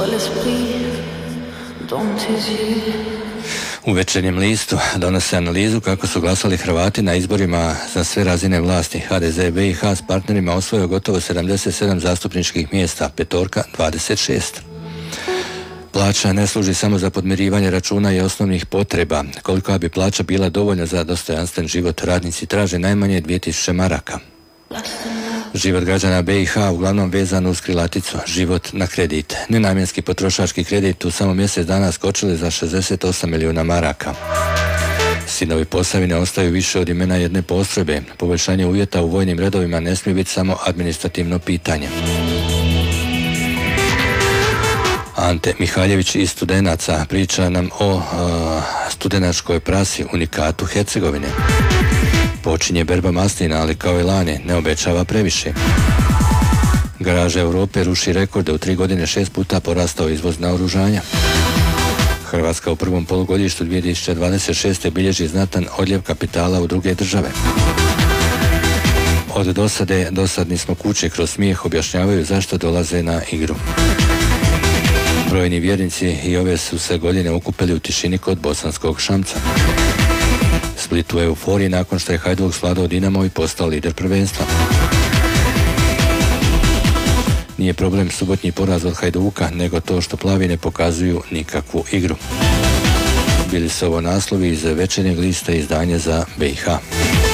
U Večernjem listu donose analizu kako su glasali Hrvati na izborima za sve razine vlasti. HDZ BiH s partnerima osvojio gotovo 77 zastupničkih mjesta, petorka 26. Plaća ne služi samo za podmirivanje računa i osnovnih potreba. Koliko bi plaća bila dovoljna za dostojanstven život, radnici traže najmanje 2000 maraka. Život građana BiH uglavnom vezan uz krilaticu, život na kredit. Nenamjenski potrošački kredit u samo mjesec dana skočili za 68 milijuna maraka. Sinovi Posavine ostaju više od imena jedne postrojbe. Poboljšanje uvjeta u vojnim redovima ne smije biti samo administrativno pitanje. Ante Mihaljević iz Studenaca priča nam o studenačkoj prasi, unikatu Hercegovine. Počinje berba maslina, ali kao i lani ne obećava previše. Garaža Europe ruši rekorde, u 3 godine 6 puta porastao izvoz naoružanja. Hrvatska u prvom polugodištu 2026. bilježi znatan odljev kapitala u druge države. Od dosade dosadni smo kuće, kroz smijeh objašnjavaju zašto dolaze na igru. Brojni vjernici i ove su se godine okupili u tišini kod Bosanskog Šamca. Split u euforiji nakon što je Hajduk svladao Dinamo i postao lider prvenstva. Nije problem subotnji poraz od Hajduka, nego to što plavi ne pokazuju nikakvu igru. Bili su ovo naslovi iz Večernjeg lista izdanja za BiH.